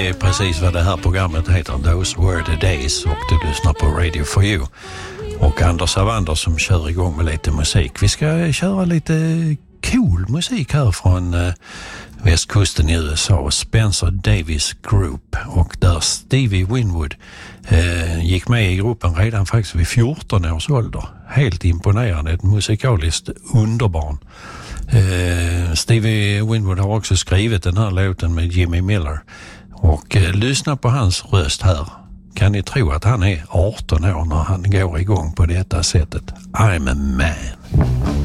Det är precis vad det här programmet heter, Those Were the Days, och du lyssnar på Radio for You. Och Anders Avander som kör igång med lite musik. Vi ska köra lite cool musik här från västkusten i USA, Spencer Davis Group, och där Stevie Winwood gick med i gruppen redan faktiskt vid 14 års ålder. Helt imponerande, ett musikaliskt underbarn. Stevie Winwood har också skrivit den här låten med Jimmy Miller, och lyssna på hans röst här. Kan ni tro att han är 18 år när han går igång på detta sättet? I'm a man.